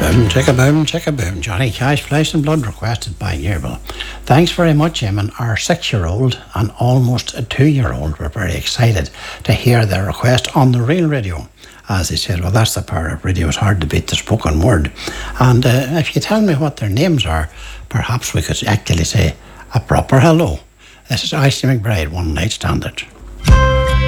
Chicka boom. Johnny Cash, Flesh and Blood, requested by Yearville. Thanks very much, Eamon. Our 6-year-old and almost a 2-year-old were very excited to hear their request on the real radio. As they said, well, that's the power of radio. It's hard to beat the spoken word. And if you tell me what their names are, perhaps we could actually say a proper hello. This is Icy McBride, One Night Standard.